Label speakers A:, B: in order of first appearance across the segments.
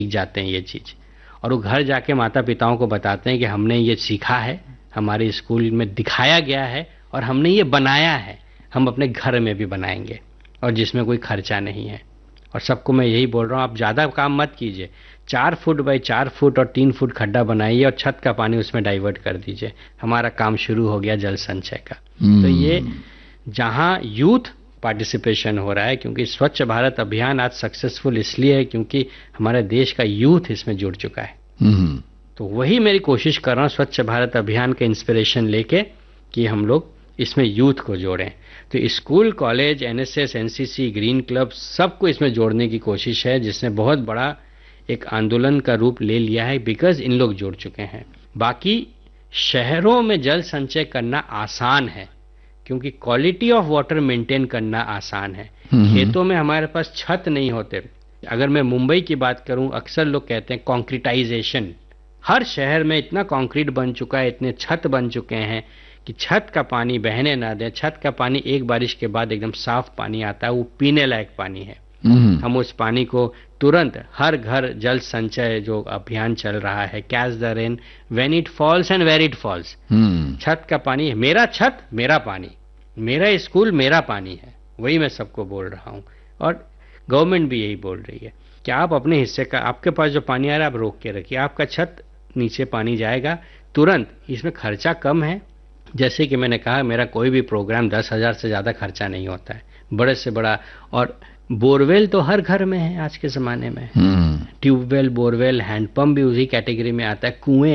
A: जाते हैं ये चीज़, और वो घर जाके माता पिताओं को बताते हैं कि हमने ये सीखा है, हमारे स्कूल में दिखाया गया है और हमने ये बनाया है, हम अपने घर में भी बनाएंगे, और जिसमें कोई खर्चा नहीं है। और सबको मैं यही बोल रहा हूँ, आप ज़्यादा काम मत कीजिए, 4 फुट बाई 4 फुट और 3 फुट खड्डा बनाइए और छत का पानी उसमें डाइवर्ट कर दीजिए, हमारा काम शुरू हो गया जल संचय का। तो ये जहाँ यूथ पार्टिसिपेशन हो रहा है, क्योंकि स्वच्छ भारत अभियान आज सक्सेसफुल इसलिए है क्योंकि हमारे देश का यूथ इसमें जुड़ चुका है। तो वही मेरी कोशिश कर रहा हूँ स्वच्छ भारत अभियान के इंस्पिरेशन लेके कि हम लोग इसमें यूथ को जोड़ें। तो school, college, NSS, NCC, green club सबको इसमें जोड़ने की कोशिश है, जिसने बहुत बड़ा एक आंदोलन का रूप ले लिया है, बिकॉज इन लोग जुड़ चुके हैं। बाकी शहरों में जल संचय करना आसान है क्योंकि क्वालिटी ऑफ वाटर मेंटेन करना आसान है। खेतों में हमारे पास छत नहीं होते। अगर मैं मुंबई की बात करूं, अक्सर लोग कहते हैं कंक्रीटाइजेशन, हर शहर में इतना कंक्रीट बन चुका है, इतने छत बन चुके हैं कि छत का पानी बहने ना दें। छत का पानी एक बारिश के बाद एकदम साफ पानी आता है, वो पीने लायक पानी है। हम उस पानी को तुरंत हर घर जल संचय जो अभियान चल रहा है, catch the rain when it falls and where it falls, छत का पानी, मेरा छत मेरा पानी, मेरा स्कूल मेरा पानी है, वही मैं सबको बोल रहा हूँ। और गवर्नमेंट भी यही बोल रही है कि आप अपने हिस्से का, आपके पास जो पानी आ रहा है आप रोक के रखिए, आपका छत नीचे पानी जाएगा तुरंत, इसमें खर्चा कम है। जैसे कि मैंने कहा, मेरा कोई भी प्रोग्राम 10,000 से ज़्यादा खर्चा नहीं होता है, बड़े से बड़ा। और बोरवेल तो हर घर में है आज के ज़माने में, ट्यूबवेल, बोरवेल, हैंडपम्प भी उसी कैटेगरी में आता है।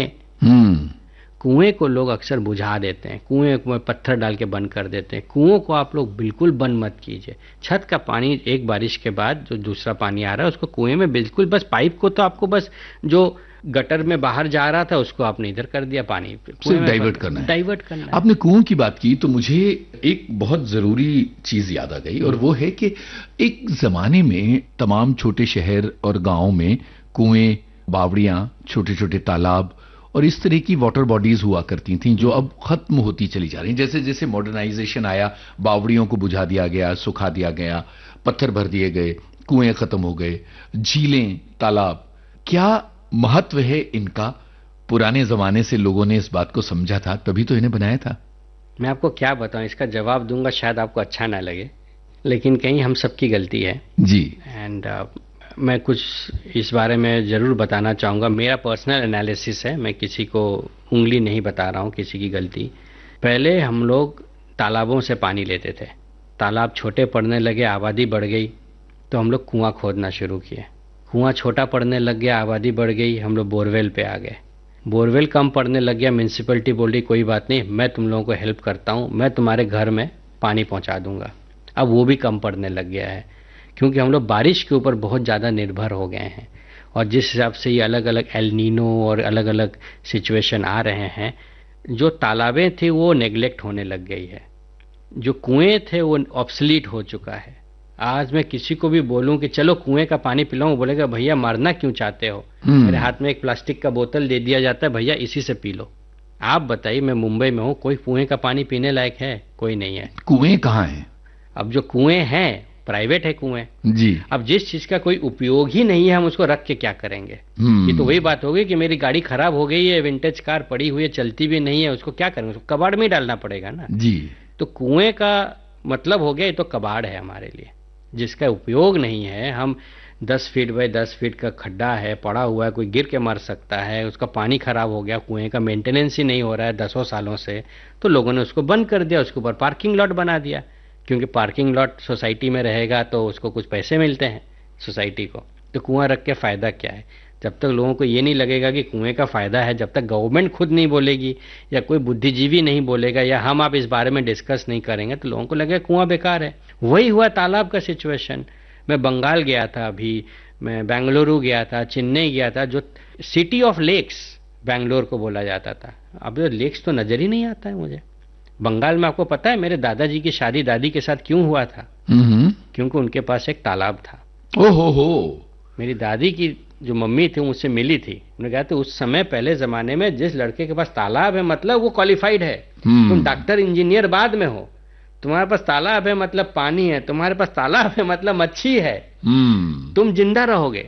A: कुएं को लोग अक्सर बुझा देते हैं, कुएं में पत्थर डाल के बंद कर देते हैं। कुओं को आप लोग बिल्कुल बंद मत कीजिए। छत का पानी एक बारिश के बाद जो दूसरा पानी आ रहा है उसको कुएं में बिल्कुल, बस पाइप को तो आपको बस जो गटर में बाहर जा रहा था उसको आपने इधर कर दिया, पानी
B: सिर्फ डाइवर्ट करना है।
A: डाइवर्ट करना है।
B: आपने कुओं की बात की तो मुझे एक बहुत जरूरी चीज याद आ गई, और वो है कि एक जमाने में तमाम छोटे शहर और गांव में कुएं, बावड़ियां, छोटे छोटे तालाब और इस तरह की वाटर बॉडीज हुआ करती थीं, जो अब खत्म होती चली जा रही हैं। जैसे जैसे मॉडर्नाइजेशन आया, बावड़ियों को बुझा दिया गया, सुखा दिया गया, पत्थर भर दिए गए, कुएं खत्म हो गए, झीलें, तालाब। क्या महत्व है इनका? पुराने जमाने से लोगों ने इस बात को समझा था, तभी तो इन्हें बनाया था।
A: मैं आपको क्या बताऊं, इसका जवाब दूंगा शायद आपको अच्छा ना लगे, लेकिन कहीं हम सबकी गलती है
B: जी।
A: एंड मैं कुछ इस बारे में ज़रूर बताना चाहूँगा। मेरा पर्सनल एनालिसिस है, मैं किसी को उंगली नहीं बता रहा हूँ किसी की गलती। पहले हम लोग तालाबों से पानी लेते थे, तालाब छोटे पड़ने लगे, आबादी बढ़ गई तो हम लोग कुआं खोदना शुरू किए। कुआं छोटा पड़ने लग गया, आबादी बढ़ गई, हम लोग बोरवेल पे आ गए। बोरवेल कम पड़ने लग गया, म्यूनसिपैलिटी बोल रही कोई बात नहीं, मैं तुम लोगों को हेल्प करता हूँ, मैं तुम्हारे घर में पानी पहुँचा दूँगा। अब वो भी कम पड़ने लग गया है क्योंकि हम लोग बारिश के ऊपर बहुत ज़्यादा निर्भर हो गए हैं, और जिस हिसाब से ये अलग अलग एल नीनो और अलग अलग सिचुएशन आ रहे हैं, जो तालाबें थी वो नेग्लेक्ट होने लग गई है, जो कुएं थे वो ऑब्सलीट हो चुका है। आज मैं किसी को भी बोलूं कि चलो कुएं का पानी पिलाऊं, बोलेगा भैया मरना क्यों चाहते हो। मेरे हाथ में एक प्लास्टिक का बोतल दे दिया जाता है, भैया इसी से पी लो। आप बताइए, मैं मुंबई में हूँ, कोई कुएं का पानी पीने लायक है? कोई नहीं है।
B: कुएं कहाँ हैं?
A: अब जो कुएं हैं प्राइवेट है कुएं
B: जी।
A: अब जिस चीज का कोई उपयोग ही नहीं है हम उसको रख के क्या करेंगे? ये तो वही बात होगी कि मेरी गाड़ी खराब हो गई है, विंटेज कार पड़ी हुई है, चलती भी नहीं है, उसको क्या करेंगे? उसको कबाड़ में ही डालना पड़ेगा ना
B: जी।
A: तो कुएं का मतलब हो गया ये तो कबाड़ है हमारे लिए, जिसका उपयोग नहीं है। हम 10 फीट बाई 10 फीट का खड्डा है, पड़ा हुआ है, कोई गिर के मर सकता है, उसका पानी खराब हो गया, कुएं का मेंटेनेंस ही नहीं हो रहा है 10 सालों से, तो लोगों ने उसको बंद कर दिया, उसके ऊपर पार्किंग लॉट बना दिया, क्योंकि पार्किंग लॉट सोसाइटी में रहेगा तो उसको कुछ पैसे मिलते हैं सोसाइटी को। तो कुआं रख के फ़ायदा क्या है? जब तक लोगों को ये नहीं लगेगा कि कुएं का फ़ायदा है, जब तक गवर्नमेंट खुद नहीं बोलेगी या कोई बुद्धिजीवी नहीं बोलेगा या हम आप इस बारे में डिस्कस नहीं करेंगे, तो लोगों को लगेगा कुआं बेकार है। वही हुआ तालाब का सिचुएशन। मैं बंगाल गया था, अभी मैं बेंगलुरु गया था, चेन्नई गया था, जो सिटी ऑफ लेक्स बेंगलोर को बोला जाता था, अब तो लेक्स तो नज़र ही नहीं आता है मुझे। बंगाल में आपको पता है मेरे दादाजी की शादी दादी के साथ क्यों हुआ था? क्योंकि उनके पास एक तालाब था।
B: ओहो।
A: मेरी दादी की जो मम्मी थी मुझसे मिली थी, उन्होंने कहा था उस समय पहले जमाने में जिस लड़के के पास तालाब है मतलब वो क्वालिफाइड है। तुम डॉक्टर इंजीनियर बाद में हो, तुम्हारे पास तालाब है मतलब पानी है, तुम्हारे पास तालाब है मतलब मच्छी है, तुम जिंदा रहोगे।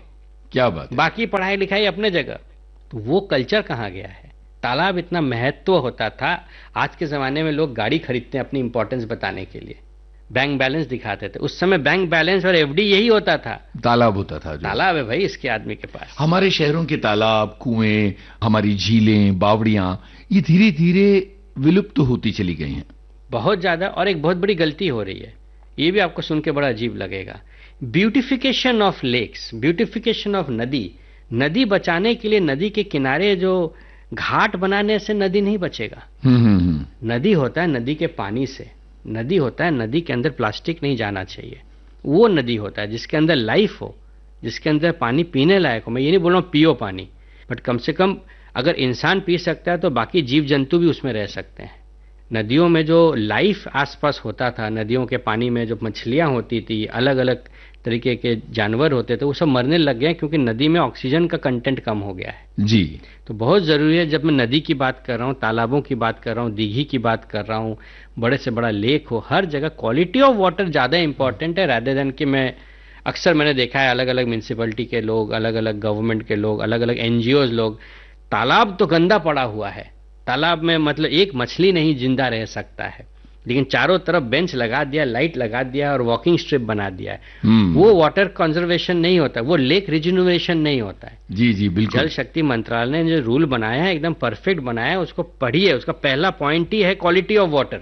B: क्या बात है।
A: बाकी पढ़ाई लिखाई अपने जगह, तो वो कल्चर कहाँ गया है? तालाब इतना महत्व होता था। आज के ज़माने में लोग गाड़ी खरीदते हैं अपनी इंपॉर्टेंस बताने के लिए, बैंक बैलेंस दिखाते थे। उस समय बैंक बैलेंस और एफडी यही होता था।
B: तालाब होता था जो।
A: तालाब है भाई इसके आदमी के पास।
B: हमारे शहरों के तालाब, कुएं, हमारी झीलें, बावड़ियां, ये धीरे धीरे विलुप्त होती चली गई हैं।
A: बहुत ज़्यादा। और एक बहुत बड़ी गलती हो रही है, ये भी आपको सुन के बड़ा अजीब लगेगा। Beautification of lakes, beautification of नदी। नदी बचाने के लिए नदी के किनारे जो घाट बनाने से नदी नहीं बचेगा। नदी होता है नदी के पानी से, नदी होता है नदी के अंदर प्लास्टिक नहीं जाना चाहिए। वो नदी होता है जिसके अंदर लाइफ हो, जिसके अंदर पानी पीने लायक हो। मैं ये नहीं बोल रहा हूँ पियो पानी, बट कम से कम अगर इंसान पी सकता है तो बाकी जीव जंतु भी उसमें रह सकते हैं। नदियों में जो लाइफ आसपास होता था, नदियों के पानी में जो मछलियाँ होती थी, अलग अलग तरीके के जानवर होते थे, वो सब मरने लग गए क्योंकि नदी में ऑक्सीजन का कंटेंट कम हो गया है।
B: जी।
A: तो बहुत ज़रूरी है, जब मैं नदी की बात कर रहा हूँ, तालाबों की बात कर रहा हूँ, दीघी की बात कर रहा हूँ, बड़े से बड़ा लेक हो, हर जगह क्वालिटी ऑफ वाटर ज़्यादा इंपॉर्टेंट है रादर देन कि मैंने देखा है अलग अलग म्यूनसिपैलिटी के लोग, अलग अलग गवर्नमेंट के लोग, अलग अलग एनजीओज लोग, तालाब तो गंदा पड़ा हुआ है, तालाब में मतलब एक मछली नहीं जिंदा रह सकता है, लेकिन चारों तरफ बेंच लगा दिया, लाइट लगा दिया और वॉकिंग स्ट्रिप बना दिया है। वो वाटर कंजर्वेशन नहीं होता, वो लेक रिजुनोवेशन नहीं होता है।
B: जी जी बिल्कुल।
A: जल शक्ति मंत्रालय ने जो रूल बनाया है एकदम परफेक्ट बनाया है, उसको पढ़िए। उसका पहला पॉइंट ही है क्वालिटी ऑफ वाटर।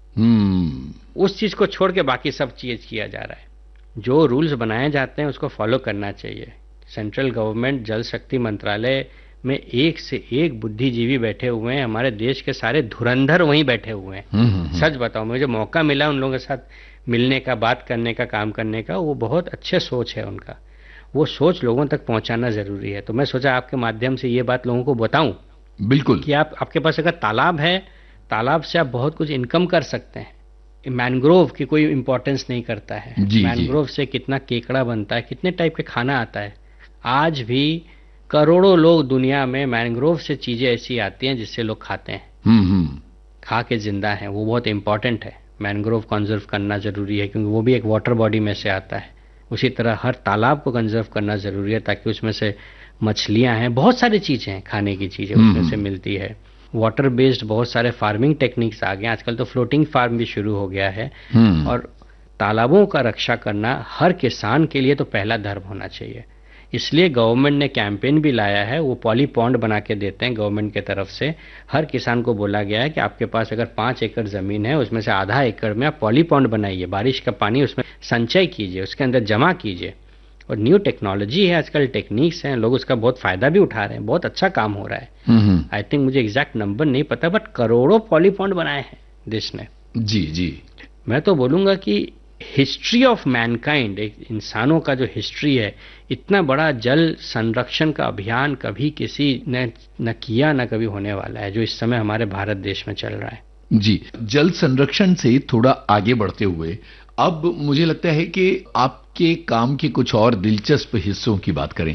A: उस चीज को छोड़ के बाकी सब चीज किया जा रहा है। जो रूल्स बनाए जाते हैं उसको फॉलो करना चाहिए। सेंट्रल गवर्नमेंट जल शक्ति मंत्रालय में एक से एक बुद्धिजीवी बैठे हुए हैं, हमारे देश के सारे धुरंधर वहीं बैठे हुए हैं। सच बताओ, मुझे मौका मिला उन लोगों के साथ मिलने का, बात करने का, काम करने का, वो बहुत अच्छे सोच है उनका। वो सोच लोगों तक पहुंचाना जरूरी है। तो मैं सोचा आपके माध्यम से ये बात लोगों को बताऊं।
B: बिल्कुल।
A: कि आपके पास अगर तालाब है, तालाब से आप बहुत कुछ इनकम कर सकते हैं। मैनग्रोव की कोई इंपॉर्टेंस नहीं करता है। मैनग्रोव से कितना केकड़ा बनता है, कितने टाइप के खाना आता है। आज भी करोड़ों लोग दुनिया में मैनग्रोव से चीजें ऐसी आती हैं जिससे लोग खाते हैं, खा के जिंदा हैं। वो बहुत इंपॉर्टेंट है। मैनग्रोव कंजर्व करना जरूरी है क्योंकि वो भी एक वाटर बॉडी में से आता है। उसी तरह हर तालाब को कंजर्व करना जरूरी है ताकि उसमें से मछलियां हैं, बहुत सारी चीजें हैं, खाने की चीजें उसमें से मिलती है। वाटर बेस्ड बहुत सारे फार्मिंग टेक्निक्स आ गए, आजकल तो फ्लोटिंग फार्म भी शुरू हो गया है। और तालाबों का रक्षा करना हर किसान के लिए तो पहला धर्म होना चाहिए। इसलिए गवर्नमेंट ने कैंपेन भी लाया है, वो पॉली पॉन्ड बना के देते हैं गवर्नमेंट की तरफ से। हर किसान को बोला गया है कि आपके पास अगर 5 एकड़ ज़मीन है, उसमें से आधा एकड़ में आप पॉली पॉन्ड बनाइए, बारिश का पानी उसमें संचय कीजिए, उसके अंदर जमा कीजिए। और न्यू टेक्नोलॉजी है आजकल, टेक्निक्स हैं, लोग उसका बहुत फ़ायदा भी उठा रहे हैं, बहुत अच्छा काम हो रहा है। आई थिंक मुझे एग्जैक्ट नंबर नहीं पता, बट करोड़ों पॉली पॉन्ड बनाए हैं देश ने।
B: जी जी।
A: मैं तो बोलूँगा कि हिस्ट्री ऑफ मैनकाइंड, एक इंसानों का जो हिस्ट्री है, इतना बड़ा जल संरक्षण का अभियान कभी किसी ने न किया, न कभी होने वाला है, जो इस समय हमारे भारत देश में चल रहा है।
B: जी। जल संरक्षण से थोड़ा आगे बढ़ते हुए अब मुझे लगता है कि आपके काम के कुछ और दिलचस्प हिस्सों की बात करें।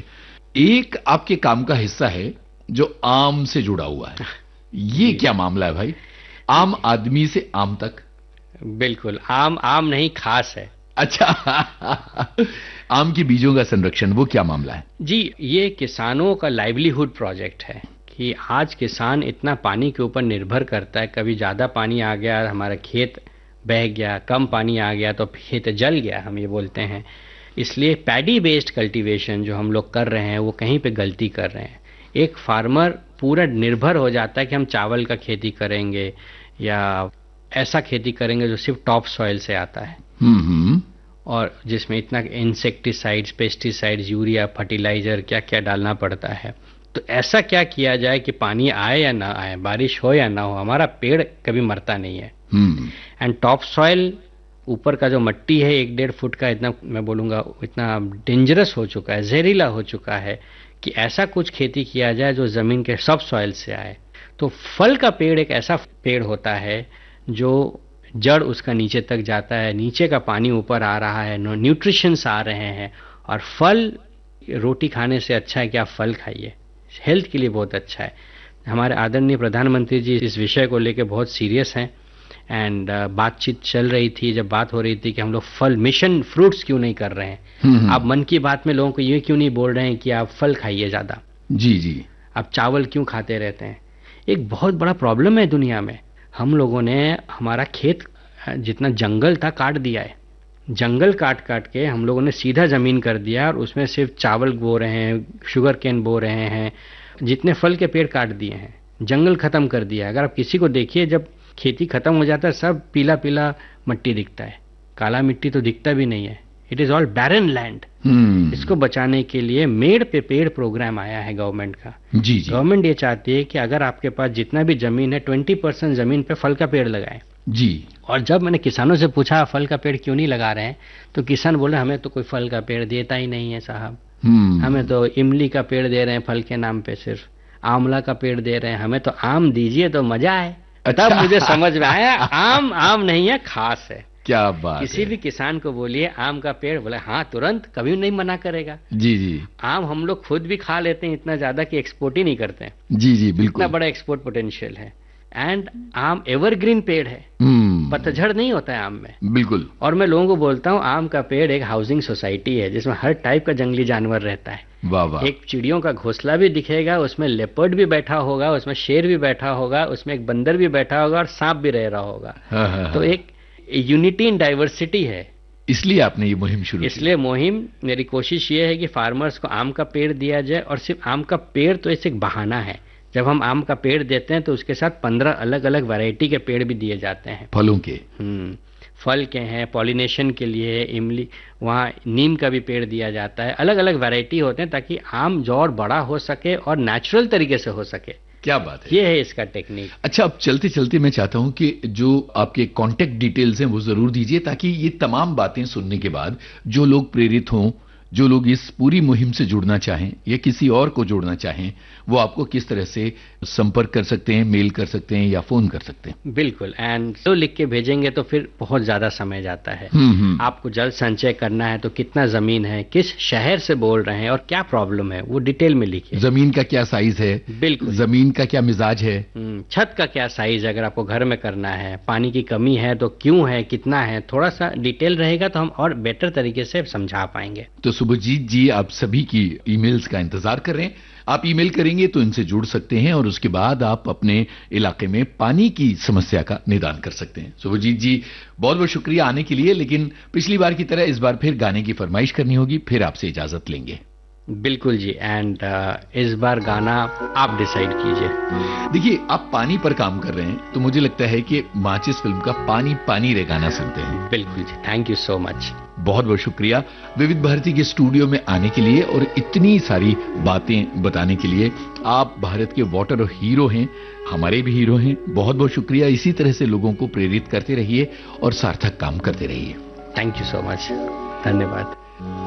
B: एक आपके काम का हिस्सा है जो आम से जुड़ा हुआ है। ये क्या मामला है भाई? आम आदमी से आम तक।
A: बिल्कुल, आम नहीं, खास है।
B: अच्छा। आम के बीजों का संरक्षण, वो क्या मामला है?
A: जी, ये किसानों का लाइवलीहुड प्रोजेक्ट है कि आज किसान इतना पानी के ऊपर निर्भर करता है। कभी ज़्यादा पानी आ गया, हमारा खेत बह गया, कम पानी आ गया तो खेत जल गया, हम ये बोलते हैं। इसलिए पैडी बेस्ड कल्टीवेशन जो हम लोग कर रहे हैं वो कहीं पे गलती कर रहे हैं। एक फार्मर पूरा निर्भर हो जाता है कि हम चावल का खेती करेंगे या ऐसा खेती करेंगे जो सिर्फ टॉप सॉइल से आता है और जिसमें इतना इंसेक्टिसाइड्स, पेस्टिसाइड्स, यूरिया, फर्टिलाइजर क्या क्या डालना पड़ता है। तो ऐसा क्या किया जाए कि पानी आए या ना आए, बारिश हो या ना हो, हमारा पेड़ कभी मरता नहीं है। एंड टॉप सॉइल, ऊपर का जो मट्टी है 1-1.5 फुट का, इतना मैं बोलूँगा इतना डेंजरस हो चुका है, जहरीला हो चुका है कि ऐसा कुछ खेती किया जाए जो ज़मीन के सब सॉइल से आए। तो फल का पेड़ एक ऐसा पेड़ होता है जो जड़ उसका नीचे तक जाता है, नीचे का पानी ऊपर आ रहा है, न्यूट्रिशंस आ रहे हैं। और फल, रोटी खाने से अच्छा है कि आप फल खाइए, हेल्थ के लिए बहुत अच्छा है। हमारे आदरणीय प्रधानमंत्री जी इस विषय को लेकर बहुत सीरियस हैं एंड बातचीत चल रही थी, जब बात हो रही थी कि हम लोग फल मिशन फ्रूट्स क्यों नहीं कर रहे हैं, आप मन की बात में लोगों को ये क्यों नहीं बोल रहे हैं कि आप फल खाइए ज़्यादा,
B: जी जी,
A: आप चावल क्यों खाते रहते हैं। एक बहुत बड़ा प्रॉब्लम है दुनिया में, हम लोगों ने हमारा खेत जितना जंगल था काट दिया है, जंगल काट काट के हम लोगों ने सीधा ज़मीन कर दिया और उसमें सिर्फ चावल बो रहे हैं, शुगर केन बो रहे हैं, जितने फल के पेड़ काट दिए हैं, जंगल ख़त्म कर दिया है। अगर आप किसी को देखिए, जब खेती ख़त्म हो जाता है सब पीला पीला मिट्टी दिखता है, काला मिट्टी तो दिखता भी नहीं है, it is all barren land. इसको बचाने के लिए मेड पे पेड़ प्रोग्राम आया है गवर्नमेंट का।
B: जी जी,
A: गवर्नमेंट ये चाहती है कि अगर आपके पास जितना भी ज़मीन है 20% ज़मीन पे फल का पेड़ लगाएं।
B: जी,
A: और जब मैंने किसानों से पूछा फल का पेड़ क्यों नहीं लगा रहे हैं, तो किसान बोले हमें तो कोई फल का पेड़ देता ही नहीं है साहब, हमें तो इमली का पेड़ दे रहे हैं फल के नाम पे, सिर्फ आंवला का पेड़ दे रहे हैं, हमें तो आम दीजिए तो मजा है। तब मुझे समझ में आया आम आम नहीं है, खास है।
B: क्या बात
A: किसी भी किसान को बोलिए आम का पेड़, बोले हाँ तुरंत, कभी नहीं मना करेगा।
B: जी जी,
A: आम हम लोग खुद भी खा लेते हैं इतना ज्यादा कि एक्सपोर्ट ही नहीं करते हैं।
B: जी जी, बिल्कुल,
A: इतना बड़ा एक्सपोर्ट पोटेंशियल है। एंड आम एवरग्रीन पेड़ है, पतझड़ नहीं होता है आम में,
B: बिल्कुल।
A: और मैं लोगों को बोलता हूँ आम का पेड़ एक हाउसिंग सोसाइटी है जिसमें हर टाइप का जंगली जानवर रहता है।
B: वाह वाह,
A: एक चिड़ियों का घोंसला भी दिखेगा, उसमें लेपर्ड भी बैठा होगा, उसमें शेर भी बैठा होगा, उसमें एक बंदर भी बैठा होगा और सांप भी रह रहा होगा।
B: हाँ,
A: तो एक यूनिटी इन डाइवर्सिटी है।
B: इसलिए आपने ये मुहिम शुरू की।
A: इसलिए मुहिम, मेरी कोशिश ये है कि फार्मर्स को आम का पेड़ दिया जाए, और सिर्फ आम का पेड़ तो इसे एक बहाना है। जब हम आम का पेड़ देते हैं तो उसके साथ 15 अलग अलग वैरायटी के पेड़ भी दिए जाते हैं,
B: फलों के।
A: फल के हैं, पॉलिनेशन के लिए इमली, वहाँ नीम का भी पेड़ दिया जाता है, अलग अलग वैरायटी होते हैं ताकि आम जो और बड़ा हो सके और नेचुरल तरीके से हो सके।
B: क्या बात है,
A: ये है इसका टेक्निक।
B: अच्छा, अब चलते चलते मैं चाहता हूं कि जो आपके कांटेक्ट डिटेल्स हैं वो जरूर दीजिए, ताकि ये तमाम बातें सुनने के बाद जो लोग प्रेरित हों, जो लोग इस पूरी मुहिम से जुड़ना चाहें या किसी और को जोड़ना चाहें, वो आपको किस तरह से संपर्क कर सकते हैं, मेल कर सकते हैं या फोन कर सकते हैं?
A: बिल्कुल, एंड तो लिख के भेजेंगे तो फिर बहुत ज्यादा समय जाता है। आपको जल संचय करना है तो कितना जमीन है, किस शहर से बोल रहे हैं और क्या प्रॉब्लम है, वो डिटेल में लिखिए।
B: जमीन का क्या साइज है,
A: बिल्कुल,
B: जमीन का क्या मिजाज है,
A: छत का क्या साइज है, अगर आपको घर में करना है, पानी की कमी है तो क्यों है, कितना है, थोड़ा सा डिटेल रहेगा तो हम और बेटर तरीके से समझा पाएंगे।
B: तो सुभजीत जी, आप सभी की ईमेल्स का इंतजार कर रहे हैं। आप ईमेल करेंगे तो इनसे जुड़ सकते हैं और उसके बाद आप अपने इलाके में पानी की समस्या का निदान कर सकते हैं। सुभजीत जी, बहुत बहुत शुक्रिया आने के लिए, लेकिन पिछली बार की तरह इस बार फिर गाने की फरमाइश करनी होगी, फिर आपसे इजाजत लेंगे।
A: बिल्कुल जी, एंड इस बार गाना आप डिसाइड कीजिए।
B: देखिए, आप पानी पर काम कर रहे हैं तो मुझे लगता है कि माचिस फिल्म का पानी पानी रे गाना सुनते हैं।
A: बिल्कुल जी, थैंक यू सो मच।
B: बहुत बहुत शुक्रिया विविध भारती के स्टूडियो में आने के लिए और इतनी सारी बातें बताने के लिए। आप भारत के वाटर हीरो हैं, हमारे भी हीरो हैं। बहुत बहुत शुक्रिया। इसी तरह से लोगों को प्रेरित करते रहिए और सार्थक काम करते रहिए।
A: थैंक यू सो मच, धन्यवाद।